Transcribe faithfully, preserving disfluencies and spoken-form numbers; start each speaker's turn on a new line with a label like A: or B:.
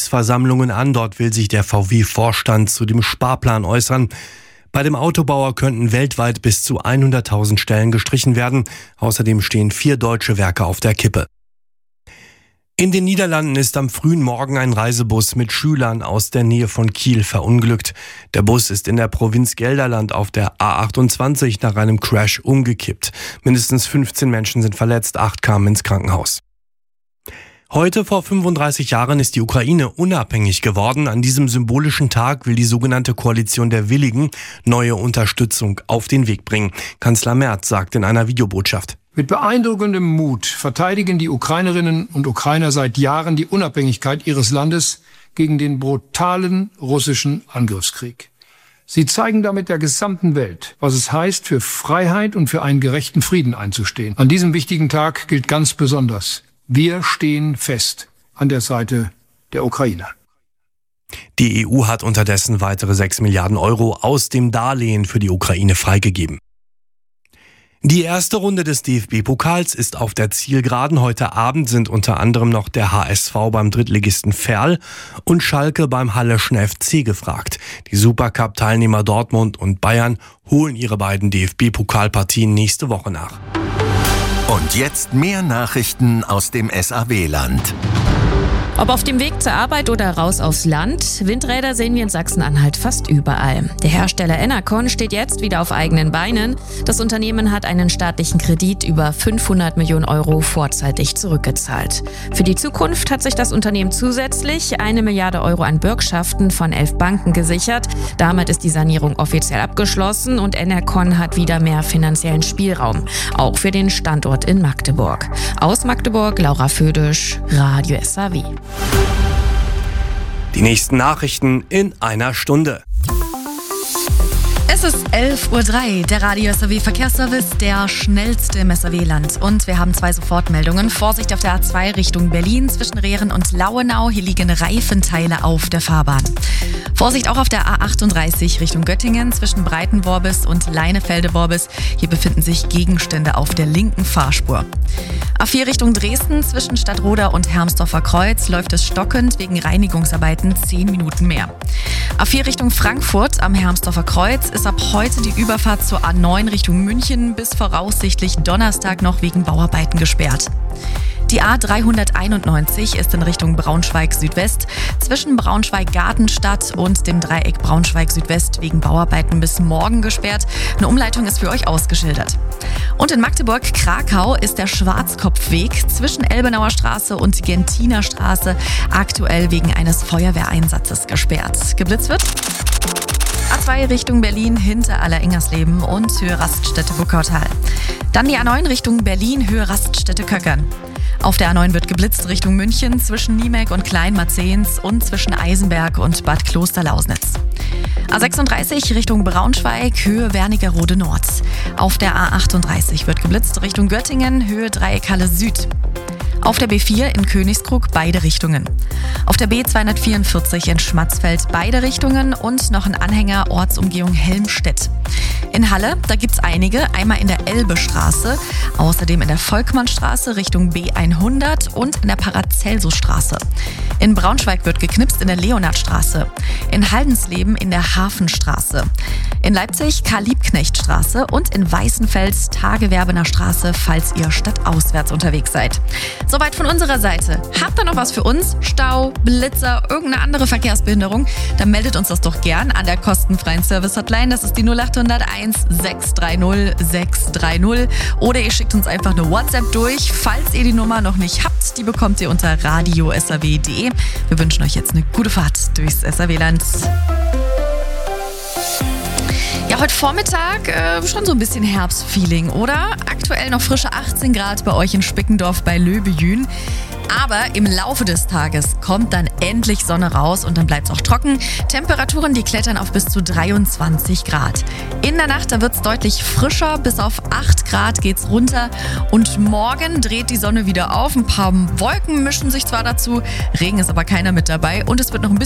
A: Betriebsversammlungen an. Dort will sich der V W-Vorstand zu dem Sparplan äußern. Bei dem Autobauer könnten weltweit bis zu hunderttausend Stellen gestrichen werden. Außerdem stehen vier deutsche Werke auf der Kippe. In den Niederlanden ist am frühen Morgen ein Reisebus mit Schülern aus der Nähe von Kiel verunglückt. Der Bus ist in der Provinz Gelderland auf der A achtundzwanzig nach einem Crash umgekippt. Mindestens fünfzehn Menschen sind verletzt, acht kamen ins Krankenhaus. Heute vor fünfunddreißig Jahren ist die Ukraine unabhängig geworden. An diesem symbolischen Tag will die sogenannte Koalition der Willigen neue Unterstützung auf den Weg bringen. Kanzler Merz sagt in einer Videobotschaft:
B: Mit beeindruckendem Mut verteidigen die Ukrainerinnen und Ukrainer seit Jahren die Unabhängigkeit ihres Landes gegen den brutalen russischen Angriffskrieg. Sie zeigen damit der gesamten Welt, was es heißt, für Freiheit und für einen gerechten Frieden einzustehen. An diesem wichtigen Tag gilt ganz besonders: Wir stehen fest an der Seite der Ukrainer.
A: Die E U hat unterdessen weitere sechs Milliarden Euro aus dem Darlehen für die Ukraine freigegeben. Die erste Runde des D F B-Pokals ist auf der Zielgeraden. Heute Abend sind unter anderem noch der H S V beim Drittligisten Verl und Schalke beim Halleschen F C gefragt. Die Supercup-Teilnehmer Dortmund und Bayern holen ihre beiden D F B-Pokalpartien nächste Woche nach.
C: Und jetzt mehr Nachrichten aus dem S A W-Land.
D: Ob auf dem Weg zur Arbeit oder raus aufs Land, Windräder sehen wir in Sachsen-Anhalt fast überall. Der Hersteller Enercon steht jetzt wieder auf eigenen Beinen. Das Unternehmen hat einen staatlichen Kredit über fünfhundert Millionen Euro vorzeitig zurückgezahlt. Für die Zukunft hat sich das Unternehmen zusätzlich eine Milliarde Euro an Bürgschaften von elf Banken gesichert. Damit ist die Sanierung offiziell abgeschlossen und Enercon hat wieder mehr finanziellen Spielraum, auch für den Standort in Magdeburg. Aus Magdeburg, Laura Födisch, Radio S A W.
A: Die nächsten Nachrichten in einer Stunde.
E: Es ist elf Uhr drei, der Radio S A W Verkehrsservice, der schnellste im S A W-Land. Und wir haben zwei Sofortmeldungen. Vorsicht auf der A zwei Richtung Berlin zwischen Rehren und Lauenau. Hier liegen Reifenteile auf der Fahrbahn. Vorsicht auch auf der A achtunddreißig Richtung Göttingen zwischen Breitenworbis und Leinefelde-Worbis. Hier befinden sich Gegenstände auf der linken Fahrspur. A vier Richtung Dresden zwischen Stadtroda und Hermsdorfer Kreuz läuft es stockend wegen Reinigungsarbeiten zehn Minuten mehr. A vier Richtung Frankfurt am Hermsdorfer Kreuz ist ab heute die Überfahrt zur A neun Richtung München bis voraussichtlich Donnerstag noch wegen Bauarbeiten gesperrt. Die A dreihunderteinundneunzig ist in Richtung Braunschweig-Südwest zwischen Braunschweig-Gartenstadt und dem Dreieck Braunschweig-Südwest wegen Bauarbeiten bis morgen gesperrt. Eine Umleitung ist für euch ausgeschildert. Und in Magdeburg-Krakau ist der Schwarzkopfweg zwischen Elbenauer Straße und Gentiner Straße aktuell wegen eines Feuerwehreinsatzes gesperrt. Geblitzt wird A zwei Richtung Berlin hinter Allerengersleben und Höhe Raststätte-Buckautal. Dann die A neun Richtung Berlin, Höhe Raststätte-Köckern. Auf der A neun wird geblitzt Richtung München zwischen Niemek und Kleinmarzehns und zwischen Eisenberg und Bad Klosterlausnitz. A sechsunddreißig Richtung Braunschweig, Höhe Wernigerode Nord. Auf der A achtunddreißig wird geblitzt Richtung Göttingen, Höhe Dreieckhalle Süd. Auf der B vier in Königskrug beide Richtungen. Auf der B zweihundertvierundvierzig in Schmatzfeld beide Richtungen und noch ein Anhänger Ortsumgehung Helmstedt. In Halle, da gibt's einige, einmal in der Elbestraße, außerdem in der Volkmannstraße Richtung B hundert und in der Paracelsusstraße. In Braunschweig wird geknipst in der Leonardstraße. In Haldensleben in der Hafenstraße. In Leipzig Karl-Liebknecht-Straße und in Weißenfels Tagewerbener Straße, falls ihr stadtauswärts unterwegs seid. Soweit von unserer Seite. Habt ihr noch was für uns? Stau, Blitzer, irgendeine andere Verkehrsbehinderung? Dann meldet uns das doch gern an der kostenfreien Service-Hotline. Das ist die null acht null eins sechs drei null sechs drei null. Oder ihr schickt uns einfach eine WhatsApp durch. Falls ihr die Nummer noch nicht habt, die bekommt ihr unter radio s a w punkt d e. Wir wünschen euch jetzt eine gute Fahrt durchs S A W-Land. Ja, heute Vormittag äh, schon so ein bisschen Herbstfeeling, oder? Aktuell noch frische achtzehn Grad bei euch in Spickendorf bei Löbejün. Aber im Laufe des Tages kommt dann endlich Sonne raus und dann bleibt es auch trocken. Temperaturen, die klettern auf bis zu dreiundzwanzig Grad. In der Nacht, da wird es deutlich frischer, bis auf acht Grad geht's runter. Und morgen dreht die Sonne wieder auf. Ein paar Wolken mischen sich zwar dazu, Regen ist aber keiner mit dabei und es wird noch ein bisschen